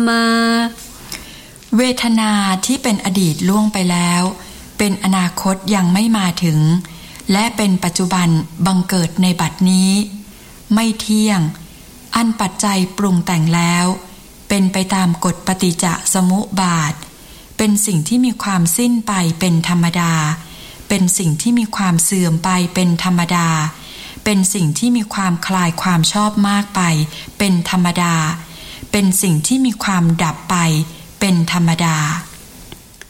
มาเวทนาที่เป็นอดีตล่วงไปแล้วเป็นอนาคตยังไม่มาถึงและเป็นปัจจุบันบังเกิดในบัดนี้ไม่เที่ยงอันปัจจัยปรุงแต่งแล้วเป็นไปตามกฎปฏิจจสมุปบาทเป็นสิ่งที่มีความสิ้นไปเป็นธรรมดาเป็นสิ่งที่มีความเสื่อมไปเป็นธรรมดาเป็นสิ่งที่มีความคลายความชอบมากไปเป็นธรรมดาเป็นสิ่งที่มีความดับไปเป็นธรรมดา